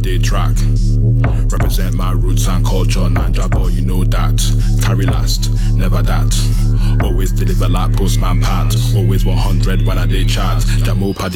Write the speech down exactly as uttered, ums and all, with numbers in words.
day track. Represent my roots and culture, Nanja boy, you know that. Carry last, never that. Always deliver like postman Pat. Always one hundred when I day chat. Jamo